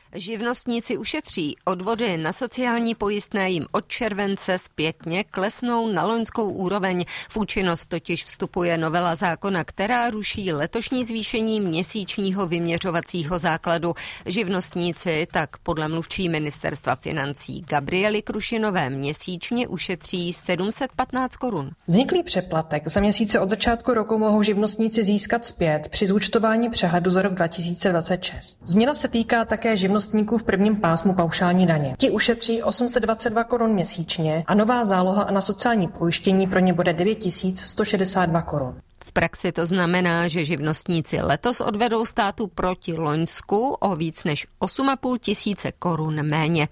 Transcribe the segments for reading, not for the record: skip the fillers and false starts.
Živnostníci ušetří, odvody na sociální pojistné jim od července zpětně klesnou na loňskou úroveň. V účinnost totiž vstupuje novela zákona, která ruší letošní zvýšení měsíčního vyměřovacího základu. Živnostníci tak podle mluvčí ministerstva financí Gabriely Krušinové měsíčně ušetří 715 korun. Vzniklý přeplatek za měsíce od začátku roku mohou živnostníci získat zpět při zúčtování přehledu za rok 2026. Změna se týká také živnostníků v prvním pásmu paušální daně. Ti ušetří 822 korun měsíčně a nová záloha na sociální pojištění pro ně bude 9162 korun. V praxi to znamená, že živnostníci letos odvedou státu proti loňsku o víc než 8,5 tisíce korun méně.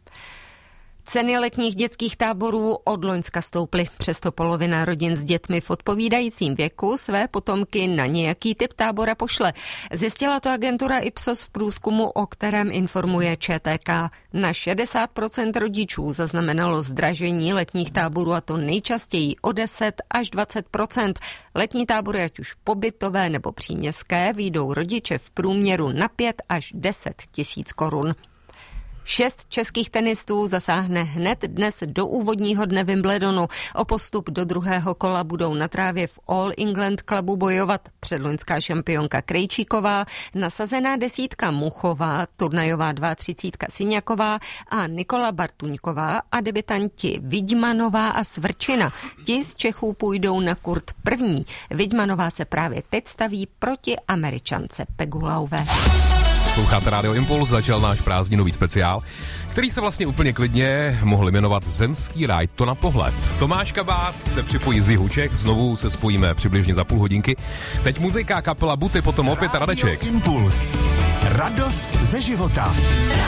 Ceny letních dětských táborů od loňska stouply. Přesto polovina rodin s dětmi v odpovídajícím věku své potomky na nějaký typ tábora pošle. Zjistila to agentura Ipsos v průzkumu, o kterém informuje ČTK. Na 60% rodičů zaznamenalo zdražení letních táborů, a to nejčastěji o 10 až 20%. Letní tábory, ať už pobytové nebo příměstské, vyjdou rodiče v průměru na 5 až 10 tisíc korun. 6 českých tenistů zasáhne hned dnes do úvodního dne Wimbledonu. O postup do druhého kola budou na trávě v All England Clubu bojovat předloňská šampionka Krejčíková, nasazená 10 Muchová, turnajová 32 Syňaková a Nikola Bartuňková a debutanti Vidmanová a Svrčina. Ti z Čechů půjdou na kurt první. Vidmanová se právě teď staví proti Američance Pegulaové. Posloucháte Rádio Impuls, začal náš prázdninový speciál, který se vlastně úplně klidně mohl jmenovat Zemský ráj, to na pohled. Tomáš Kabát se připojí z jihu Čech, znovu se spojíme přibližně za půl hodinky. Teď muzika, kapela Buty, potom opět Radeček. Impuls. Radost ze života.